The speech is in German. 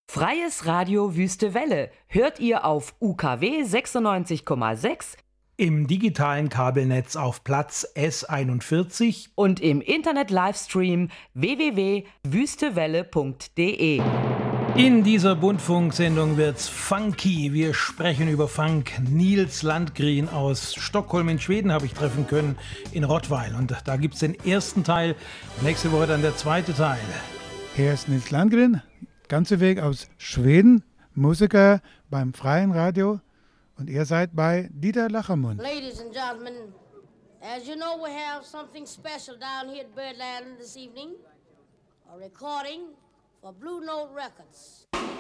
Freies Radio Wüste Welle hört ihr auf UKW 96,6 im digitalen Kabelnetz auf Platz S41 und im Internet-Livestream www.wüstewelle.de. In dieser Buntfunk-Sendung wird's funky. Wir sprechen über Funk. Nils Landgren aus Stockholm in Schweden habe ich treffen können, in Rottweil. Und da gibt's den ersten Teil. Nächste Woche dann der zweite Teil. Hier ist Nils Landgren, ganze Weg aus Schweden, Musiker beim Freien Radio. Und ihr seid bei Dieter Lachermund. Ladies and gentlemen, as you know, we have something special down here at Birdland this evening. A recording for Blue Note Records.